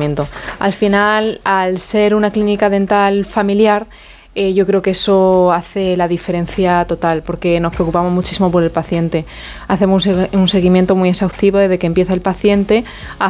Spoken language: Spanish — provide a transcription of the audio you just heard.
tratamiento. Al final, al ser una clínica dental familiar, yo creo que eso hace la diferencia total, porque nos preocupamos muchísimo por el paciente. Hacemos un seguimiento muy exhaustivo desde que empieza el paciente